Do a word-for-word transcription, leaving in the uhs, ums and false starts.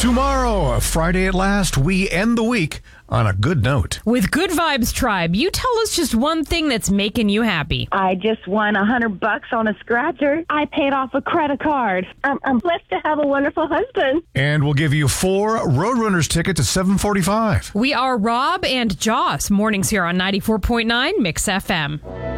Tomorrow, Friday at last, we end the week on a good note. With Good Vibes Tribe, you tell us just one thing that's making you happy. I just won a hundred bucks on a scratcher. I paid off a credit card. I'm, I'm blessed to have a wonderful husband. And we'll give you four Roadrunners tickets at seven forty-five. We are Rob and Joss, mornings here on ninety-four point nine Mix F M.